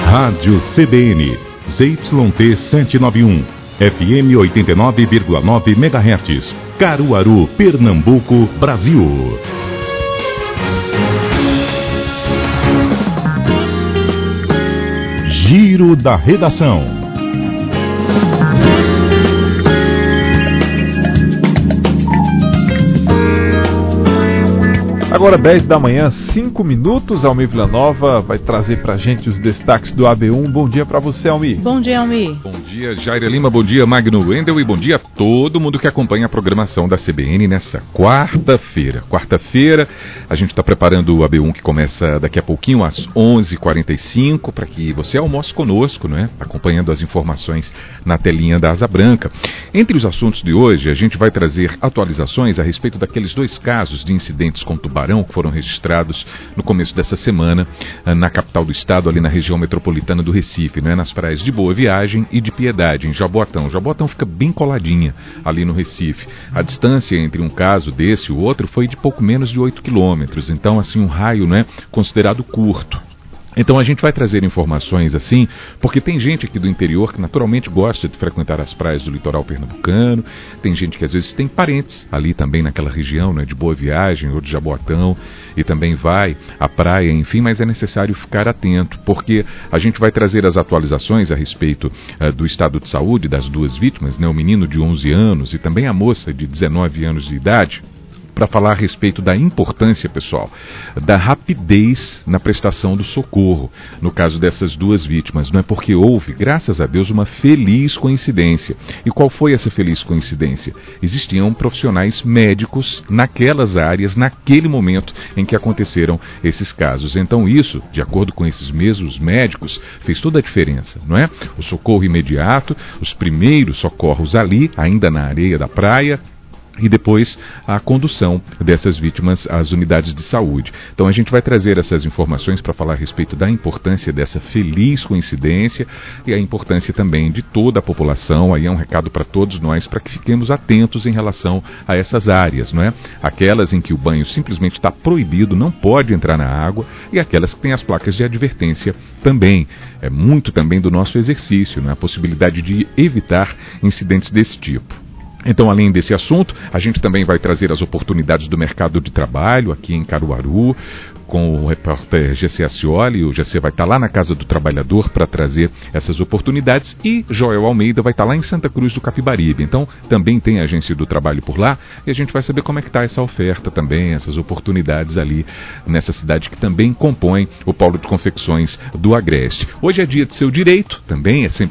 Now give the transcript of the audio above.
Rádio CBN, ZYT 791, FM 89,9 MHz, Caruaru, Pernambuco, Brasil. Giro da Redação. Agora 10 da manhã, 5 minutos, Almir Villanova vai trazer pra gente os destaques do AB1. Bom dia pra você, Almir. Bom dia, Almir. Bom dia, Jair Lima, bom dia, Magno Wendel, e bom dia a todo mundo que acompanha a programação da CBN nessa quarta-feira. Quarta-feira, a gente está preparando o AB1 que começa daqui a pouquinho, às 11h45, para que você almoce conosco, né? Acompanhando as informações na telinha da Asa Branca. Entre os assuntos de hoje, a gente vai trazer atualizações a respeito daqueles 2 casos de incidentes com tubarão que foram registrados no começo dessa semana na capital do estado, ali na região metropolitana do Recife, né? Nas praias de Boa Viagem e de Piedade, em Jaboatão. Jaboatão fica bem coladinha ali no Recife. A distância entre um caso desse e o outro foi de pouco menos de 8 quilômetros, então assim um raio, né, considerado curto. Então a gente vai trazer informações assim, porque tem gente aqui do interior que naturalmente gosta de frequentar as praias do litoral pernambucano, tem gente que às vezes tem parentes ali também naquela região, né, de Boa Viagem ou de Jaboatão, e também vai à praia, enfim, mas é necessário ficar atento, porque a gente vai trazer as atualizações a respeito do estado de saúde das 2 vítimas, né, o menino de 11 anos e também a moça de 19 anos de idade, para falar a respeito da importância, pessoal, da rapidez na prestação do socorro, no caso dessas 2 vítimas, não é porque houve, graças a Deus, uma feliz coincidência. E qual foi essa feliz coincidência? Existiam profissionais médicos naquelas áreas, naquele momento em que aconteceram esses casos. Então isso, de acordo com esses mesmos médicos, fez toda a diferença, não é? O socorro imediato, os primeiros socorros ali, ainda na areia da praia, e depois a condução dessas vítimas às unidades de saúde. Então a gente vai trazer essas informações para falar a respeito da importância dessa feliz coincidência e a importância também de toda a população. Aí é um recado para todos nós, para que fiquemos atentos em relação a essas áreas, não é? Aquelas em que o banho simplesmente está proibido, não pode entrar na água, e aquelas que têm as placas de advertência também. É muito também do nosso exercício, né? A possibilidade de evitar incidentes desse tipo. Então, além desse assunto, a gente também vai trazer as oportunidades do mercado de trabalho aqui em Caruaru, com o repórter GC Acioli. O GC vai estar lá na Casa do Trabalhador para trazer essas oportunidades, e Joel Almeida vai estar lá em Santa Cruz do Capibaribe. Então, também tem a Agência do Trabalho por lá, e a gente vai saber como é que está essa oferta também, essas oportunidades ali nessa cidade que também compõe o polo de confecções do Agreste. Hoje é dia de seu direito, também é sempre